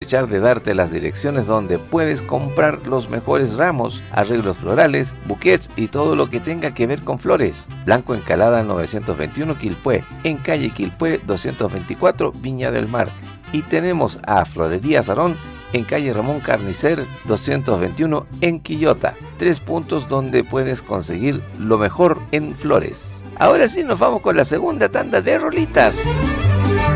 aprovechar de darte las direcciones donde puedes comprar los mejores ramos, arreglos florales, buquets y todo lo que tenga que ver con flores. Blanco Encalada 921 Quilpué, en calle Quilpué 224 Viña del Mar. Y tenemos a Florería Sarón en calle Ramón Carnicer 221 en Quillota. 3 puntos donde puedes conseguir lo mejor en flores. Ahora sí nos vamos con la segunda tanda de rolitas.